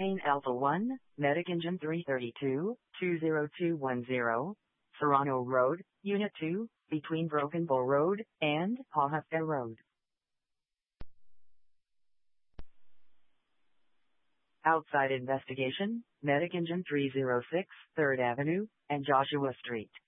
Champagne Alpha 1, Medic Engine 332, 20210, Serrano Road, Unit 2, between Broken Bow Road and Pahafta Road. Outside investigation, Medic Engine 306, 3rd Avenue, and Joshua Street.